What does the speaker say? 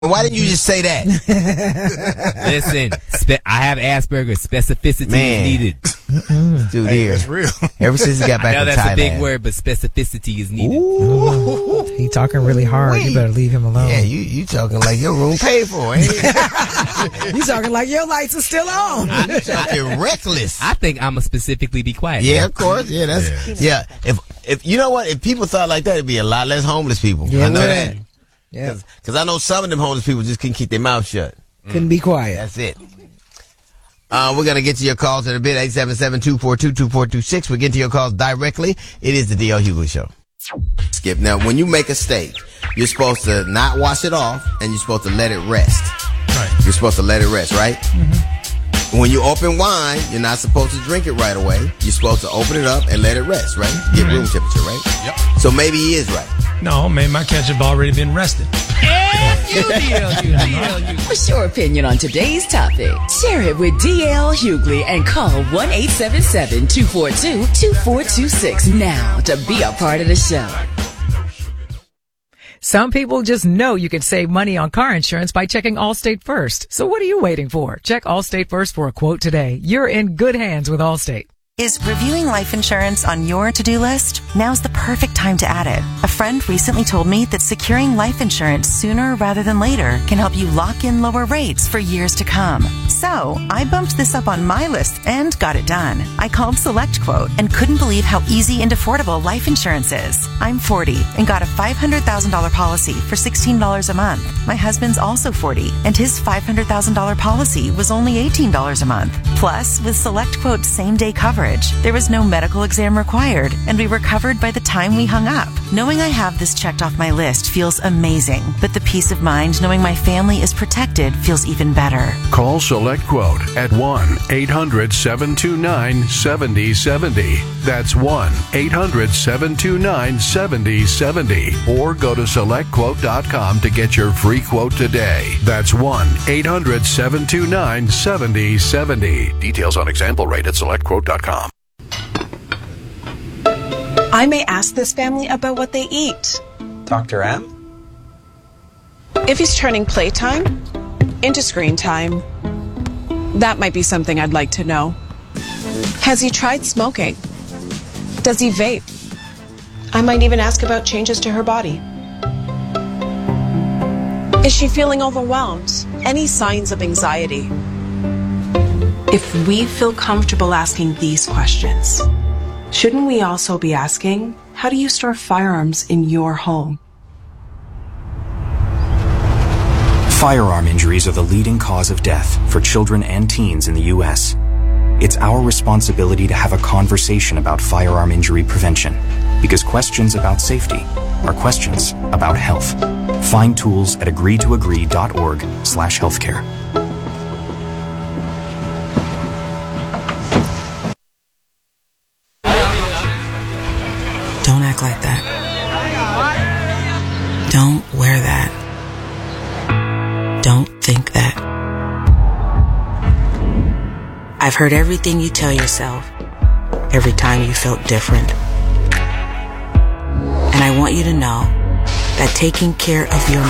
Why didn't you just say that? Listen, I have Asperger's. Specificity is needed. Dude, Hey, here. that's real. Ever since he got back I know from that's Thailand. a big word, but specificity is needed. Ooh. He talking really hard. You better leave him alone. Yeah, you talking like your room paid for, ain't it? You talking like your lights are still on. You talking reckless. I think I'ma specifically be quiet. Yeah, of course. Yeah, that's yeah. If you know what, if people thought like that, it'd be a lot less homeless people. Yeah, I know it that. would. Yeah. Because I know some of them homeless people just couldn't keep their mouth shut. Couldn't be quiet. That's it. We're going to get to your calls in a bit. 877-242-2426. We'll get to your calls directly. It is the D.L. Hughley Show. Skip. Now, when you make a steak, you're supposed to not wash it off, and you're supposed to let it rest. Right. You're supposed to let it rest, right? Mm-hmm. When you open wine, you're not supposed to drink it right away. You're supposed to open it up and let it rest, right? Get room temperature, right? Yep. So maybe he is right. No, man, my ketchup already been rested. What's your opinion on today's topic? Share it with DL Hughley and call 1-877-242-2426 now to be a part of the show. Some people just know you can save money on car insurance by checking Allstate first. So what are you waiting for? Check Allstate first for a quote today. You're in good hands with Allstate. Is reviewing life insurance on your to-do list? Now's the perfect time to add it. A friend recently told me that securing life insurance sooner rather than later can help you lock in lower rates for years to come. So, I bumped this up on my list and got it done. I called SelectQuote and couldn't believe how easy and affordable life insurance is. I'm 40 and got a $500,000 policy for $16 a month. My husband's also 40 and his $500,000 policy was only $18 a month. Plus, with SelectQuote's same-day coverage, there was no medical exam required, and we were covered by the time we hung up. Knowing I have this checked off my list feels amazing, but the peace of mind knowing my family is protected feels even better. Call SelectQuote at 1-800-729-7070. That's 1-800-729-7070. Or go to SelectQuote.com to get your free quote today. That's 1-800-729-7070. Details on example rate at SelectQuote.com. I may ask this family about what they eat. Dr. M? If he's turning playtime into screen time, that might be something I'd like to know. Has he tried smoking? Does he vape? I might even ask about changes to her body. Is she feeling overwhelmed? Any signs of anxiety? If we feel comfortable asking these questions, shouldn't we also be asking, how do you store firearms in your home? Firearm injuries are the leading cause of death for children and teens in the U.S. It's our responsibility to have a conversation about firearm injury prevention, because questions about safety are questions about health. Find tools at agreetoagree.org/healthcare. Don't act like that. Don't wear that. Don't think that. I've heard everything you tell yourself every time you felt different. And I want you to know that taking care of your